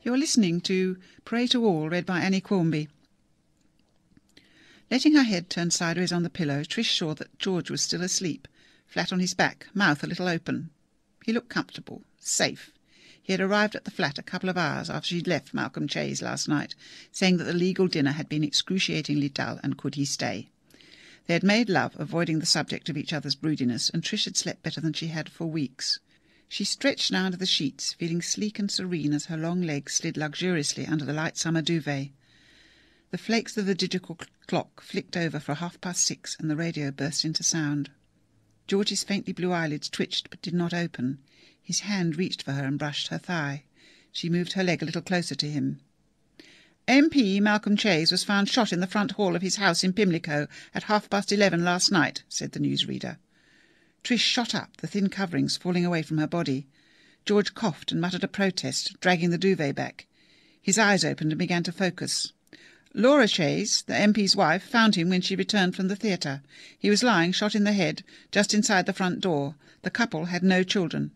You're listening to Pray to All, read by Annie Cornby. Letting her head turn sideways on the pillow, Trish saw that George was still asleep, flat on his back, mouth a little open. He looked comfortable, safe. He had arrived at the flat a couple of hours after she'd left Malcolm Chase last night, saying that the legal dinner had been excruciatingly dull and could he stay. They had made love, avoiding the subject of each other's broodiness, and Trish had slept better than she had for weeks. She stretched now under the sheets, feeling sleek and serene as her long legs slid luxuriously under the light summer duvet. The flakes of the digital clock flicked over for 6:30, and the radio burst into sound. George's faintly blue eyelids twitched but did not open. His hand reached for her and brushed her thigh. She moved her leg a little closer to him. MP Malcolm Chase was found shot in the front hall of his house in Pimlico at 11:30 last night, said the newsreader. Trish shot up, the thin coverings falling away from her body. George coughed and muttered a protest, dragging the duvet back. His eyes opened and began to focus. Laura Chase, the MP's wife, found him when she returned from the theatre. He was lying, shot in the head, just inside the front door. The couple had no children.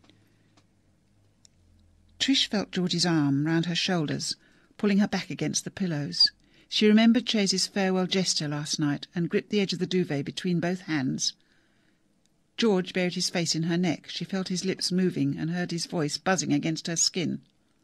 Trish felt George's arm round her shoulders, pulling her back against the pillows. She remembered Chase's farewell gesture last night and gripped the edge of the duvet between both hands. George buried his face in her neck. She felt his lips moving and heard his voice buzzing against her skin.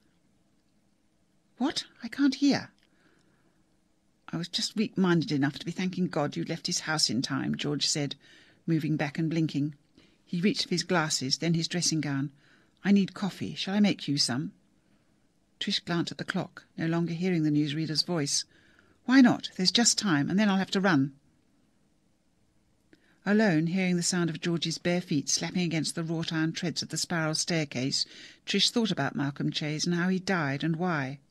"What? I can't hear." "I was just weak-minded enough to be thanking God you'd left his house in time," George said, moving back and blinking. He reached for his glasses, then his dressing gown. "I need coffee. Shall I make you some?" Trish glanced at the clock, no longer hearing the newsreader's voice. "Why not? There's just time, and then I'll have to run." Alone, hearing the sound of George's bare feet slapping against the wrought-iron treads of the spiral staircase, Trish thought about Malcolm Chase and how he died and why.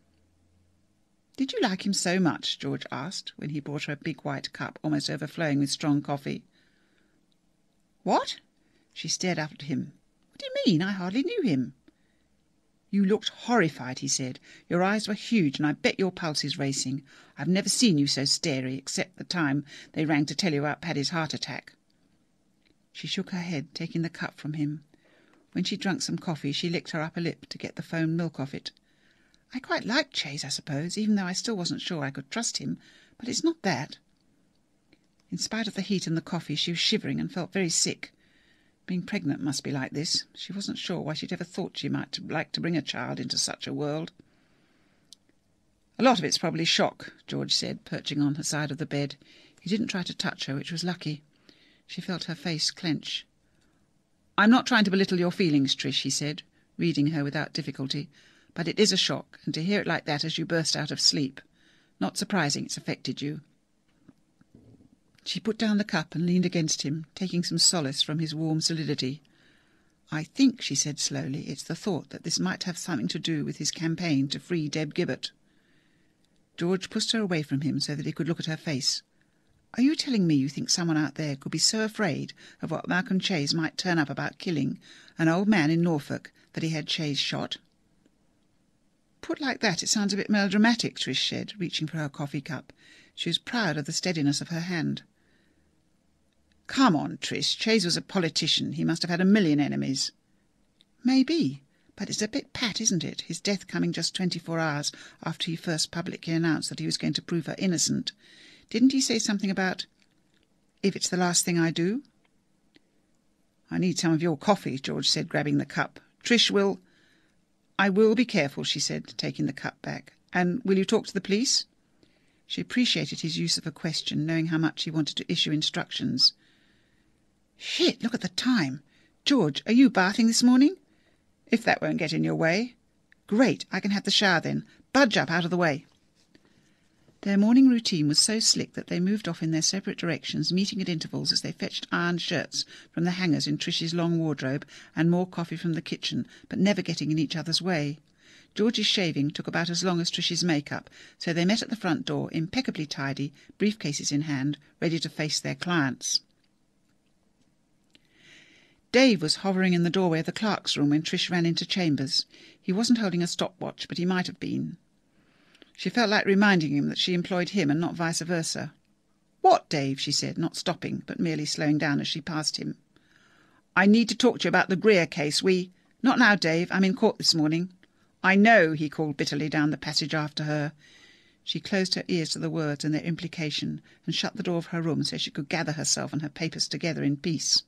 "Did you like him so much?" George asked, when he brought her a big white cup almost overflowing with strong coffee. "What?" She stared up at him. "What do you mean? I hardly knew him." "You looked horrified," he said. "Your eyes were huge, and I bet your pulse is racing. I've never seen you so starey, except the time they rang to tell you about Paddy's heart attack." She shook her head, taking the cup from him. When she'd drunk some coffee, she licked her upper lip to get the foamed milk off it. "I quite liked Chase, I suppose, even though I still wasn't sure I could trust him. But it's not that." In spite of the heat and the coffee, she was shivering and felt very sick. Being pregnant must be like this. She wasn't sure why she'd ever thought she might like to bring a child into such a world. "A lot of it's probably shock," George said, perching on her side of the bed. He didn't try to touch her, which was lucky. She felt her face clench. "I'm not trying to belittle your feelings, Trish," he said, reading her without difficulty. "But it is a shock, and to hear it like that as you burst out of sleep. Not surprising it's affected you." She put down the cup and leaned against him, taking some solace from his warm solidity. "I think," she said slowly, "it's the thought that this might have something to do with his campaign to free Deb Gibbet." George pushed her away from him so that he could look at her face. "Are you telling me you think someone out there could be so afraid of what Malcolm Chase might turn up about killing an old man in Norfolk that he had Chase shot?" "Put like that, it sounds a bit melodramatic," Trish said, reaching for her coffee cup. She was proud of the steadiness of her hand. "Come on, Trish. Chase was a politician. He must have had a million enemies." "Maybe. But it's a bit pat, isn't it? His death coming just 24 hours after he first publicly announced that he was going to prove her innocent. Didn't he say something about, 'if it's the last thing I do'?" "I need some of your coffee," George said, grabbing the cup. "Trish will—" "I will be careful," she said, taking the cup back. "And will you talk to the police?" She appreciated his use of a question, knowing how much he wanted to issue instructions. "Shit, look at the time. George, are you bathing this morning?" "If that won't get in your way." "Great, I can have the shower then. Budge up out of the way." Their morning routine was so slick that they moved off in their separate directions, meeting at intervals as they fetched iron shirts from the hangers in Trish's long wardrobe and more coffee from the kitchen, but never getting in each other's way. George's shaving took about as long as Trish's make-up, so they met at the front door, impeccably tidy, briefcases in hand, ready to face their clients. Dave was hovering in the doorway of the clerk's room when Trish ran into chambers. He wasn't holding a stopwatch, but he might have been. She felt like reminding him that she employed him and not vice versa. "What, Dave?" she said, not stopping, but merely slowing down as she passed him. "I need to talk to you about the Greer case. "Not now, Dave. I'm in court this morning." "I know," he called bitterly down the passage after her. She closed her ears to the words and their implication, and shut the door of her room so she could gather herself and her papers together in peace.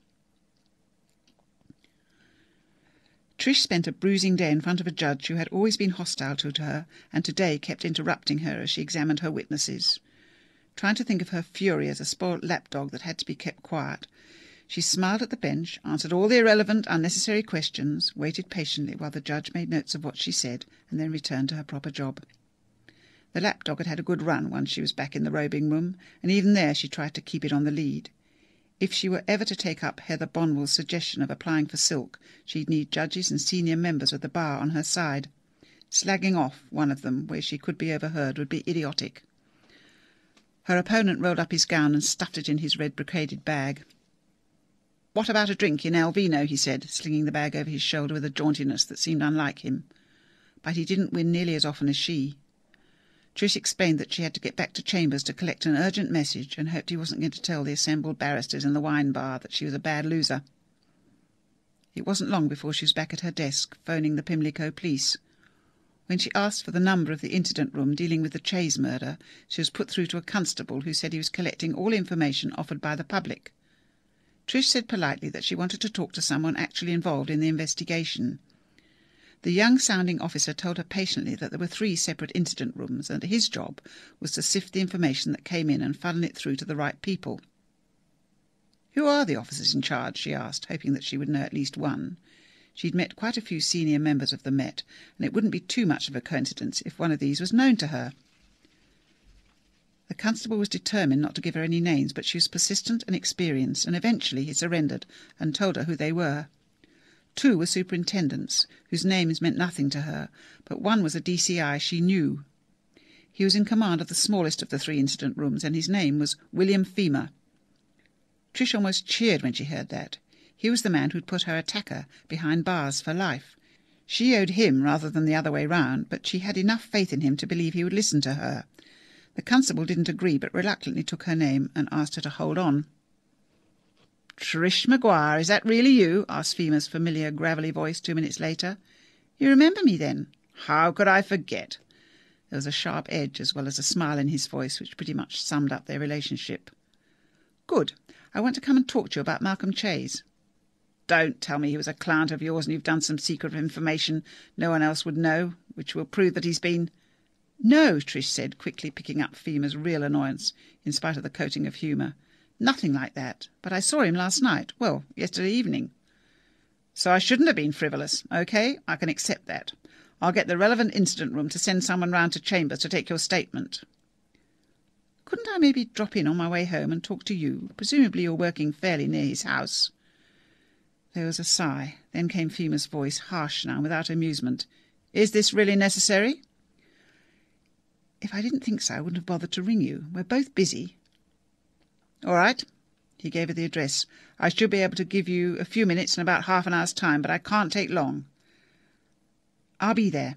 Trish spent a bruising day in front of a judge who had always been hostile to her, and today kept interrupting her as she examined her witnesses. Trying to think of her fury as a spoilt lapdog that had to be kept quiet, she smiled at the bench, answered all the irrelevant, unnecessary questions, waited patiently while the judge made notes of what she said, and then returned to her proper job. The lapdog had had a good run once she was back in the robing room, and even there she tried to keep it on the lead. If she were ever to take up Heather Bonwell's suggestion of applying for silk, she'd need judges and senior members of the bar on her side. Slagging off one of them where she could be overheard would be idiotic. Her opponent rolled up his gown and stuffed it in his red brocaded bag. "What about a drink in El Vino?" he said, slinging the bag over his shoulder with a jauntiness that seemed unlike him. But he didn't win nearly as often as she. Trish explained that she had to get back to Chambers to collect an urgent message, and hoped he wasn't going to tell the assembled barristers in the wine bar that she was a bad loser. It wasn't long before she was back at her desk, phoning the Pimlico police. When she asked for the number of the incident room dealing with the Chase murder, she was put through to a constable who said he was collecting all information offered by the public. Trish said politely that she wanted to talk to someone actually involved in the investigation. The young-sounding officer told her patiently that there were 3 separate incident rooms, and his job was to sift the information that came in and funnel it through to the right people. "Who are the officers in charge?" she asked, hoping that she would know at least one. She'd met quite a few senior members of the Met, and it wouldn't be too much of a coincidence if one of these was known to her. The constable was determined not to give her any names, but she was persistent and experienced, and eventually he surrendered and told her who they were. 2 were superintendents, whose names meant nothing to her, but one was a DCI she knew. He was in command of the smallest of the 3 incident rooms, and his name was William Feamer. Trish almost cheered when she heard that. He was the man who'd put her attacker behind bars for life. She owed him rather than the other way round, but she had enough faith in him to believe he would listen to her. The constable didn't agree, but reluctantly took her name and asked her to hold on. "Trish Maguire, is that really you?" asked Feamer's familiar gravelly voice 2 minutes later. "You remember me, then?" "How could I forget?" There was a sharp edge as well as a smile in his voice, which pretty much summed up their relationship. "Good. I want to come and talk to you about Malcolm Chase." "Don't tell me he was a client of yours and you've done some secret information no one else would know, which will prove that he's been—" "No," Trish said, quickly picking up Feamer's real annoyance, in spite of the coating of humour. "Nothing like that. But I saw him last night. Well, yesterday evening." "So I shouldn't have been frivolous. OK, I can accept that. I'll get the relevant incident room to send someone round to Chambers to take your statement." "Couldn't I maybe drop in on my way home and talk to you? Presumably you're working fairly near his house." There was a sigh. Then came Feamer's voice, harsh now, without amusement. "Is this really necessary?" "If I didn't think so, I wouldn't have bothered to ring you. We're both busy." "All right." He gave her the address. "I should be able to give you a few minutes in about half an hour's time, but I can't take long." "I'll be there."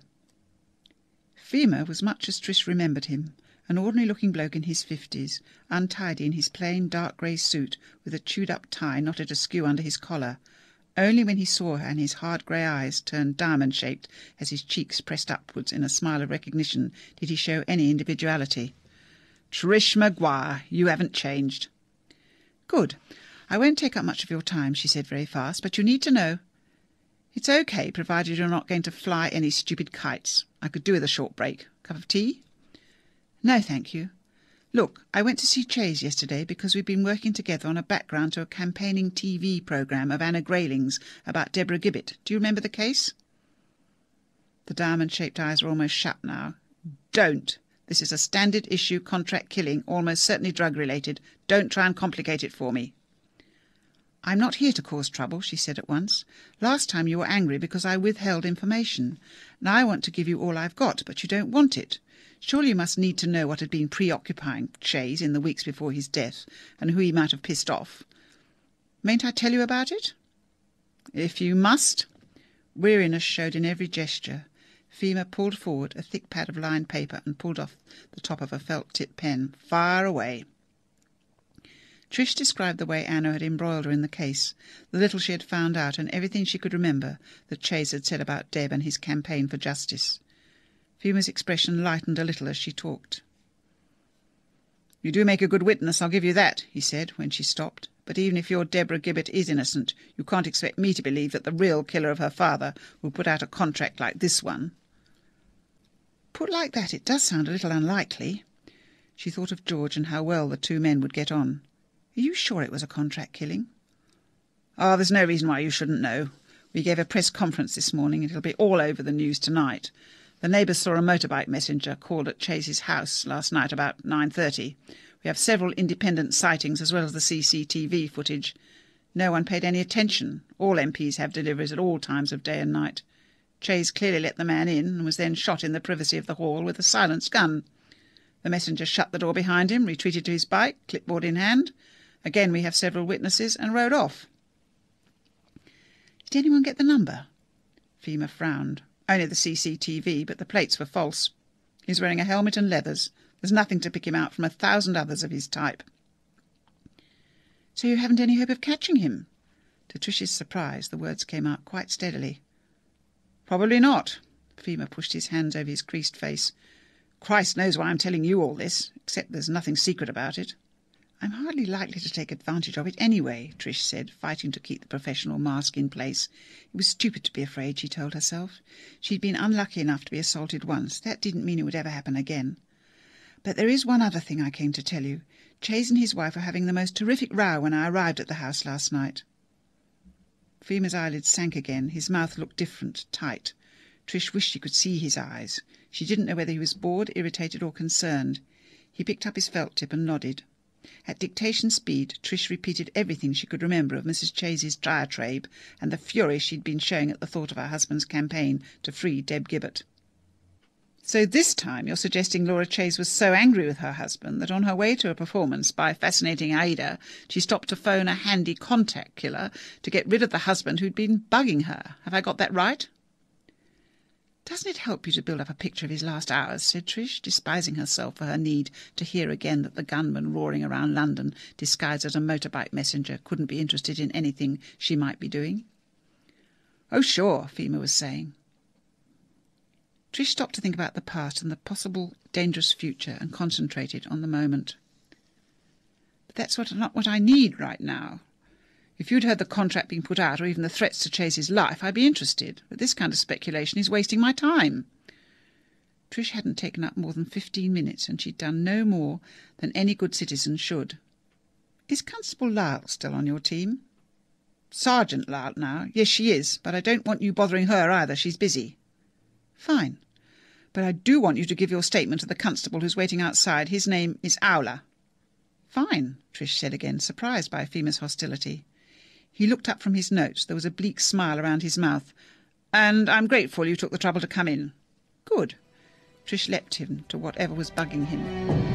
Feamer was much as Trish remembered him, an ordinary-looking bloke in his 50s, untidy in his plain dark grey suit, with a chewed-up tie knotted askew under his collar. Only when he saw her and his hard grey eyes turned diamond-shaped as his cheeks pressed upwards in a smile of recognition did he show any individuality. "Trish Maguire, you haven't changed." "Good. I won't take up much of your time," she said very fast, "but you need to know—" "It's OK, provided you're not going to fly any stupid kites. I could do with a short break. Cup of tea?" "No, thank you. Look, I went to see Chase yesterday because we've been working together on a background to a campaigning TV programme of Anna Grayling's about Deborah Gibbet. Do you remember the case?" The diamond-shaped eyes were almost shut now. "Don't. This is a standard issue contract killing, almost certainly drug-related. Don't try and complicate it for me." "I'm not here to cause trouble," she said at once. "Last time you were angry because I withheld information. Now I want to give you all I've got, but you don't want it. Surely you must need to know what had been preoccupying Chase in the weeks before his death, and who he might have pissed off. Mayn't I tell you about it?" "If you must." Weariness showed in every gesture. Feamer pulled forward a thick pad of lined paper and pulled off the top of a felt-tip pen. "Fire away." Trish described the way Anna had embroiled her in the case, the little she had found out and everything she could remember that Chase had said about Deb and his campaign for justice. Fima's expression lightened a little as she talked. "You do make a good witness, I'll give you that," he said when she stopped. "But even if your Deborah Gibbet is innocent, you can't expect me to believe that the real killer of her father will put out a contract like this one." Put like that, it does sound a little unlikely. She thought of George and how well the two men would get on. "Are you sure it was a contract killing?" "Oh, there's no reason why you shouldn't know. We gave a press conference this morning. It'll be all over the news tonight. The neighbours saw a motorbike messenger called at Chase's house last night about 9:30. We have several independent sightings as well as the CCTV footage. No one paid any attention. All MPs have deliveries at all times of day and night. Chase clearly let the man in and was then shot in the privacy of the hall with a silenced gun. The messenger shut the door behind him, retreated to his bike, clipboard in hand. Again we have several witnesses, and rode off." "Did anyone get the number?" Fima frowned. "Only the CCTV, but the plates were false. He's wearing a helmet and leathers. There's nothing to pick him out from 1,000 others of his type." "So you haven't any hope of catching him?" To Trish's surprise, the words came out quite steadily. "Probably not." Fima pushed his hands over his creased face. "Christ knows why I'm telling you all this, except there's nothing secret about it." "I'm hardly likely to take advantage of it anyway," Trish said, fighting to keep the professional mask in place. It was stupid to be afraid, she told herself. She'd been unlucky enough to be assaulted once. That didn't mean it would ever happen again. "But there is one other thing I came to tell you. Chase and his wife were having the most terrific row when I arrived at the house last night." Fima's eyelids sank again. His mouth looked different, tight. Trish wished she could see his eyes. She didn't know whether he was bored, irritated, or concerned. He picked up his felt tip and nodded. At dictation speed, Trish repeated everything she could remember of Mrs. Chase's diatribe and the fury she'd been showing at the thought of her husband's campaign to free Deb Gibbet. "So this time you're suggesting Laura Chase was so angry with her husband that on her way to a performance by Fascinating Aida, she stopped to phone a handy contact killer to get rid of the husband who'd been bugging her. Have I got that right?" "Doesn't it help you to build up a picture of his last hours?" said Trish, despising herself for her need to hear again that the gunman roaring around London, disguised as a motorbike messenger, couldn't be interested in anything she might be doing. "Oh, sure," Fima was saying. Trish stopped to think about the past and the possible dangerous future and concentrated on the moment. "But that's not what I need right now. If you'd heard the contract being put out, or even the threats to Chase's life, I'd be interested. But this kind of speculation is wasting my time." Trish hadn't taken up more than 15 minutes, and she'd done no more than any good citizen should. "Is Constable Lyle still on your team?" "Sergeant Lyle now. Yes, she is, but I don't want you bothering her either. She's busy." "Fine. But I do want you to give your statement to the constable who's waiting outside. His name is Aula." "Fine," Trish said again, surprised by Fima's hostility. He looked up from his notes. There was a bleak smile around his mouth. "And I'm grateful you took the trouble to come in." "Good." Trish leapt him to whatever was bugging him.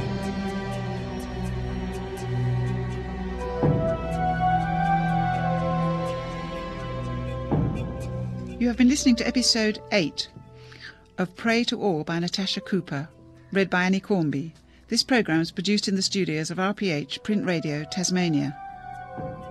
You have been listening to episode 8 of Pray to All by Natasha Cooper, read by Annie Cornby. This programme is produced in the studios of RPH Print Radio, Tasmania.